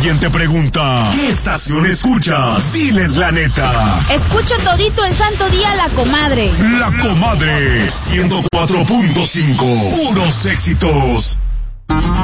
alguien te pregunta, ¿qué estación escuchas? Diles la neta. Escucho todito el santo día La Comadre. La Comadre, 104.5, puros éxitos.